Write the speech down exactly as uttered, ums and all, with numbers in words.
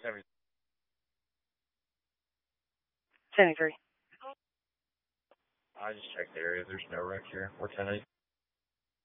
Seventy. seventy-three. I just checked the area. There's no wreck here. We're ten eight.